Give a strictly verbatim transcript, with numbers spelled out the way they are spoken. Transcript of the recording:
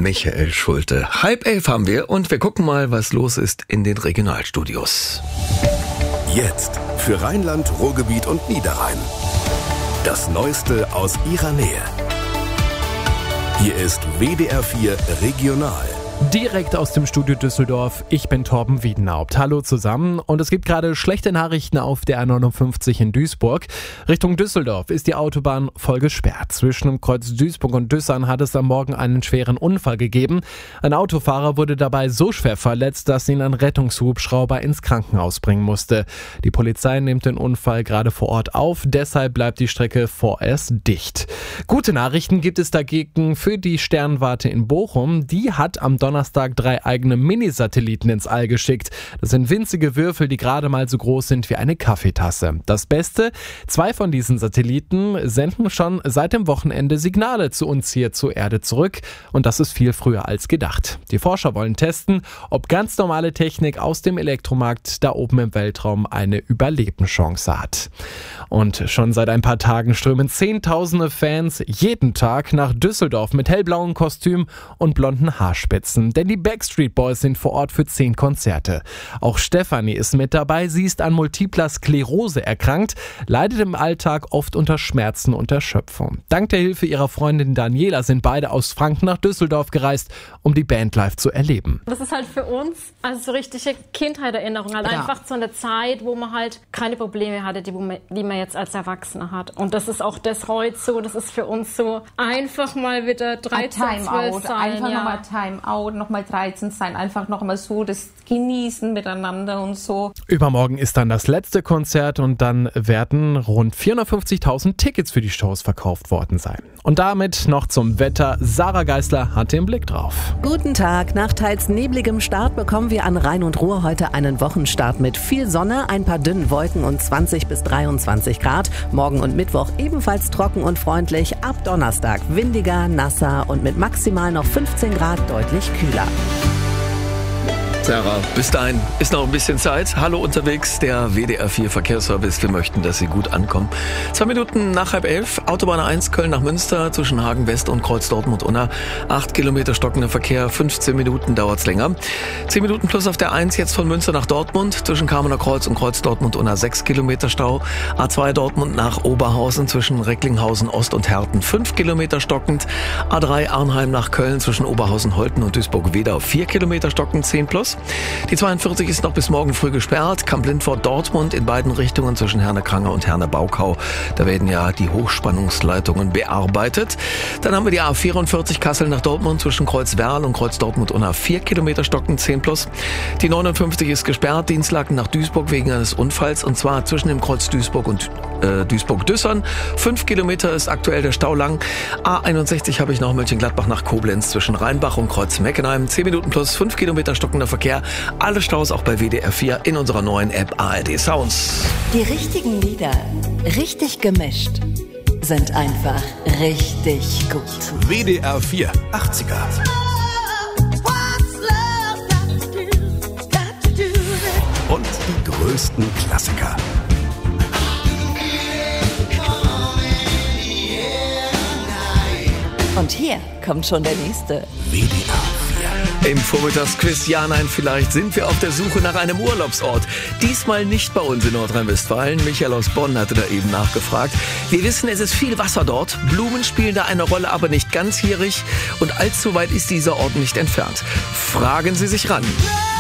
Michael Schulte. Halb elf haben wir und wir gucken mal, was los ist in den Regionalstudios. Jetzt für Rheinland, Ruhrgebiet und Niederrhein. Das Neueste aus ihrer Nähe. Hier ist W D R vier Regional. Direkt aus dem Studio Düsseldorf, ich bin Torben Wiedenhaupt. Hallo zusammen und es gibt gerade schlechte Nachrichten auf der A neunundfünfzig in Duisburg. Richtung Düsseldorf ist die Autobahn voll gesperrt. Zwischen dem Kreuz Duisburg und Düssern hat es am Morgen einen schweren Unfall gegeben. Ein Autofahrer wurde dabei so schwer verletzt, dass ihn ein Rettungshubschrauber ins Krankenhaus bringen musste. Die Polizei nimmt den Unfall gerade vor Ort auf, deshalb bleibt die Strecke vorerst dicht. Gute Nachrichten gibt es dagegen für die Sternwarte in Bochum. Die hat am Donnerstag drei eigene Mini-Satelliten ins All geschickt. Das sind winzige Würfel, die gerade mal so groß sind wie eine Kaffeetasse. Das Beste, zwei von diesen Satelliten senden schon seit dem Wochenende Signale zu uns hier zur Erde zurück. Und das ist viel früher als gedacht. Die Forscher wollen testen, ob ganz normale Technik aus dem Elektromarkt da oben im Weltraum eine Überlebenschance hat. Und schon seit ein paar Tagen strömen Zehntausende Fans jeden Tag nach Düsseldorf mit hellblauem Kostüm und blonden Haarspitzen. Denn die Backstreet Boys sind vor Ort für zehn Konzerte. Auch Stefanie ist mit dabei. Sie ist an multipler Sklerose erkrankt, leidet im Alltag oft unter Schmerzen und Erschöpfung. Dank der Hilfe ihrer Freundin Daniela sind beide aus Franken nach Düsseldorf gereist, um die Band live zu erleben. Das ist halt für uns also so richtige Kindheitserinnerung. Halt ja. Einfach so eine Zeit, wo man halt keine Probleme hatte, die, man, die man jetzt als Erwachsener hat. Und das ist auch das heute so. Das ist für uns so einfach mal wieder dreizehn, zwölf sein. Einfach ja. nochmal Time-out. Nochmal dreizehn sein, einfach nochmal so das Genießen miteinander und so. Übermorgen ist dann das letzte Konzert und dann werden rund vierhundertfünfzigtausend Tickets für die Shows verkauft worden sein. Und damit noch zum Wetter. Sarah Geisler hat den Blick drauf. Guten Tag. Nach teils nebligem Start bekommen wir an Rhein und Ruhr heute einen Wochenstart mit viel Sonne, ein paar dünnen Wolken und zwanzig bis dreiundzwanzig Grad. Morgen und Mittwoch ebenfalls trocken und freundlich. Ab Donnerstag windiger, nasser und mit maximal noch fünfzehn Grad deutlich kühler. Sarah, bis dahin ist noch ein bisschen Zeit. Hallo unterwegs, der W D R vier Verkehrsservice. Wir möchten, dass Sie gut ankommen. Zwei Minuten nach halb elf, Autobahn eins, Köln nach Münster, zwischen Hagen West und Kreuz Dortmund-Unna. Acht Kilometer stockender Verkehr, fünfzehn Minuten dauert's länger. Zehn Minuten plus auf der eins, jetzt von Münster nach Dortmund, zwischen Kamener Kreuz und Kreuz Dortmund-Unna. Sechs Kilometer Stau. A zwei Dortmund nach Oberhausen, zwischen Recklinghausen Ost und Herten. Fünf Kilometer stockend. A drei Arnheim nach Köln, zwischen Oberhausen-Holten und Duisburg-Wedau. Vier Kilometer stockend, zehn plus. Die zweiundvierzig ist noch bis morgen früh gesperrt. Kamp-Lindfort Dortmund in beiden Richtungen zwischen Herne-Kranger und Herne-Baukau. Da werden ja die Hochspannungsleitungen bearbeitet. Dann haben wir die A vierundvierzig Kassel nach Dortmund zwischen Kreuz Werl und Kreuz Dortmund-Unna. vier Kilometer stocken, zehn plus. Die neunundfünfzig ist gesperrt. Dienstlaken nach Duisburg wegen eines Unfalls. Und zwar zwischen dem Kreuz Duisburg und äh, Duisburg-Düssern. fünf Kilometer ist aktuell der Stau lang. A einundsechzig habe ich noch Mönchengladbach nach Koblenz zwischen Rheinbach und Kreuz Meckenheim. zehn Minuten plus, fünf Kilometer stockender Verkehr. Alle Staus auch bei W D R vier in unserer neuen App A R D Sounds. Die richtigen Lieder, richtig gemischt, sind einfach richtig gut. W D R vier achtziger. Und die größten Klassiker. Und hier kommt schon der nächste. W D R vier. Im Vormittagsquiz, ja, nein, vielleicht sind wir auf der Suche nach einem Urlaubsort. Diesmal nicht bei uns in Nordrhein-Westfalen. Michael aus Bonn hatte da eben nachgefragt. Wir wissen, es ist viel Wasser dort. Blumen spielen da eine Rolle, aber nicht ganzjährig. Und allzu weit ist dieser Ort nicht entfernt. Fragen Sie sich ran.